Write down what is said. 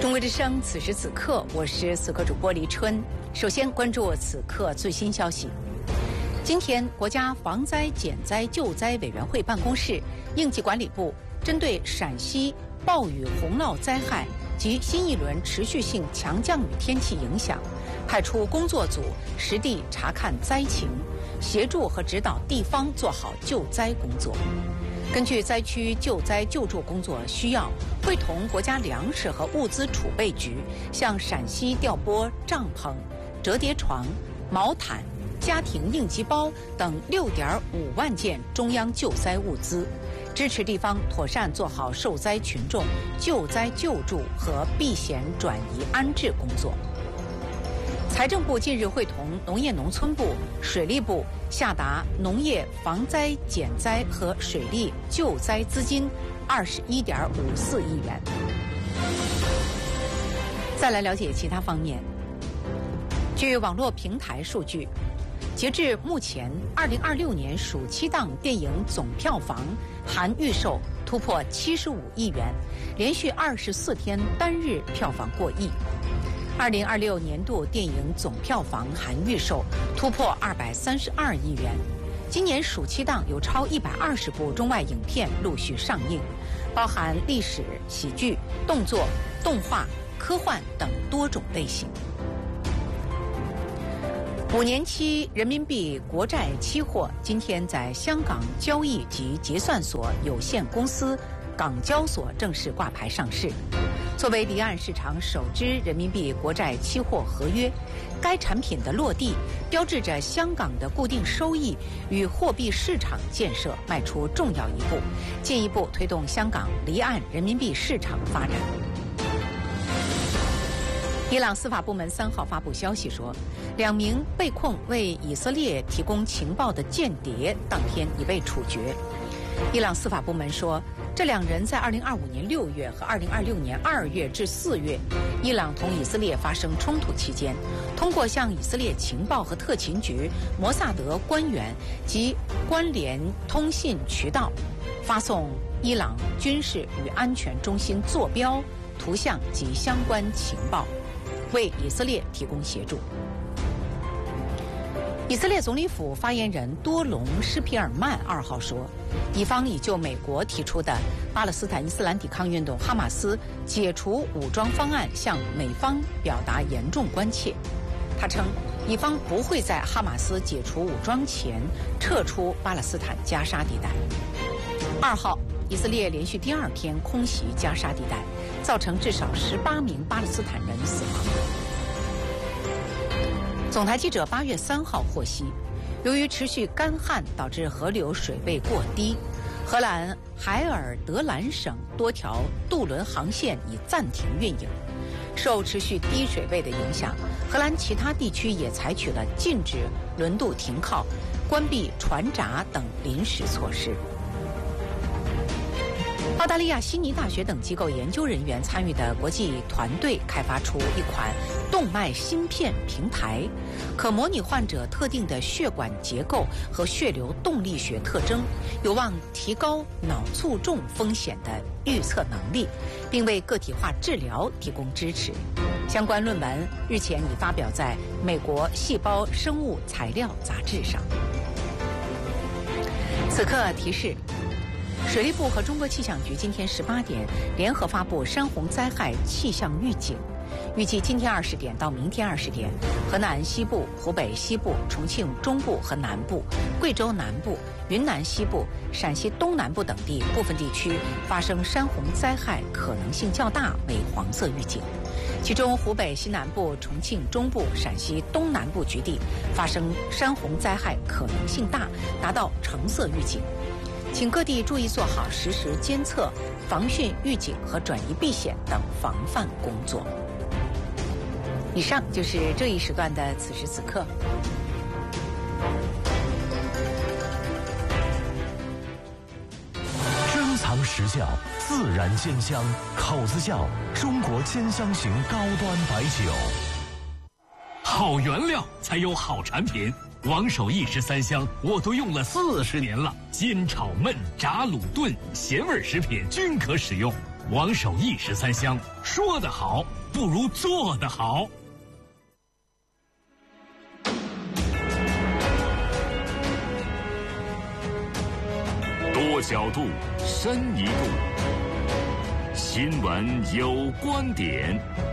中国之声，此时此刻，我是此刻主播黎春。首先关注此刻最新消息。今天，国家防灾减灾救灾委员会办公室、应急管理部针对陕西暴雨洪涝灾害及新一轮持续性强降雨天气影响，派出工作组实地查看灾情，协助和指导地方做好救灾工作。根据灾区救灾救助工作需要，会同国家粮食和物资储备局向陕西调拨帐篷、折叠床、毛毯、家庭应急包等6.5万件中央救灾物资，支持地方妥善做好受灾群众救灾救助和避险转移安置工作。财政部近日会同农业农村部、水利部下达农业防灾减灾和水利救灾资金21.54亿元。再来了解其他方面。据网络平台数据，截至目前，2026年暑期档电影总票房含预售突破75亿元，连续24天单日票房过亿。2026年度电影总票房含预售突破232亿元。今年暑期档有超120部中外影片陆续上映，包含历史、喜剧、动作、动画、科幻等多种类型。5年期人民币国债期货今天在香港交易及结算所有限公司港交所正式挂牌上市。作为离岸市场首支人民币国债期货合约，该产品的落地标志着香港的固定收益与货币市场建设迈出重要一步，进一步推动香港离岸人民币市场发展。伊朗司法部门3号发布消息说，2名被控为以色列提供情报的间谍当天已被处决。伊朗司法部门说，这2人在2025年6月和2026年2月至4月，伊朗同以色列发生冲突期间，通过向以色列情报和特勤局、摩萨德官员及关联通信渠道，发送伊朗军事与安全中心坐标、图像及相关情报，为以色列提供协助。以色列总理府发言人多隆·施皮尔曼2号说，以方已就美国提出的巴勒斯坦伊斯兰抵抗运动哈马斯解除武装方案向美方表达严重关切。他称，以方不会在哈马斯解除武装前撤出巴勒斯坦加沙地带。2号，以色列连续第2天空袭加沙地带，造成至少18名巴勒斯坦人死亡。总台记者8月3号获悉，由于持续干旱导致河流水位过低，荷兰海尔德兰省多条渡轮航线已暂停运营。受持续低水位的影响，荷兰其他地区也采取了禁止轮渡停靠、关闭船闸等临时措施。澳大利亚悉尼大学等机构研究人员参与的国际团队开发出一款动脉芯片平台，可模拟患者特定的血管结构和血流动力学特征，有望提高脑卒中风险的预测能力，并为个体化治疗提供支持。相关论文日前已发表在美国细胞生物材料杂志上。此刻提示，水利部和中国气象局今天18点联合发布山洪灾害气象预警，预计今天20点到明天20点，河南西部、湖北西部、重庆中部和南部、贵州南部、云南西部、陕西东南部等地部分地区发生山洪灾害可能性较大，为黄色预警。其中湖北西南部、重庆中部、陕西东南部局地发生山洪灾害可能性大，达到橙色预警。请各地注意做好实时监测、防汛预警和转移避险等防范工作。以上就是这一时段的此时此刻。 珍藏实效，自然鲜香，口子窖中国兼香型高端白酒。 好原料才有好产品。王守义13香我都用了40年了，煎炒焖炸卤炖咸味食品均可使用。 王守义13香，说得好不如做得好。 多角度，深一度。新闻有观点。